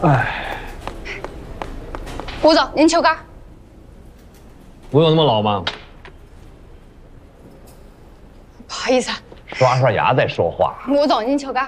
哎， 吴总，您球杆。 我有那么老吗？ 不好意思啊， 刷刷牙再说话。 吴总，您球杆。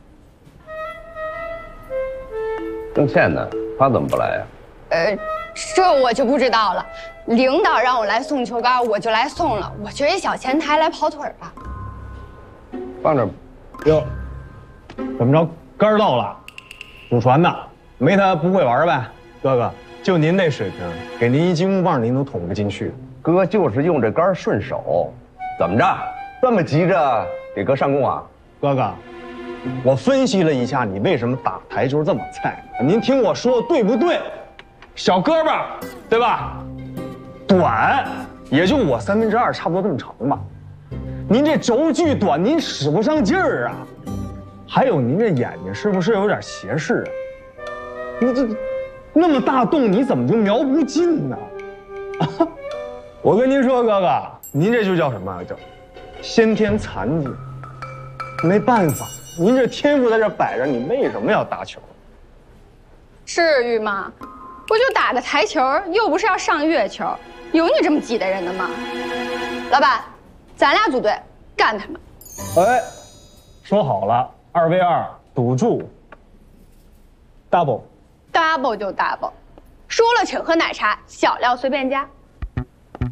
郑倩呢？她怎么不来呀？ 这我就不知道了。领导让我来送球杆，我就来送了。我觉得小前台来跑腿吧。 放这儿。 哟，怎么着？杆到了，祖传的，没他不会玩呗。哥哥，就您那水平，给您一金箍棒您都捅不进去。 哥就是用这杆顺手，怎么着？这么急着给哥上供啊？ 哥哥，我分析了一下你为什么打台球这么菜，您听我说对不对？小胳膊，对吧？短，也就我2/3，差不多这么长吧。您这轴距短，您使不上劲儿啊。还有您这眼睛是不是有点斜视啊？你这那么大洞，你怎么就瞄不进呢？啊，我跟您说，哥哥，您这就叫什么？叫先天残疾。没办法，您这天赋在这摆着，你为什么要打球？ 至于吗？不就打个台球，又不是要上月球，有你这么急的人的吗？老板，咱俩组队干他们。 哎，说好了，2v2赌注 ，double。 double 就 double，输了请喝奶茶，小料随便加。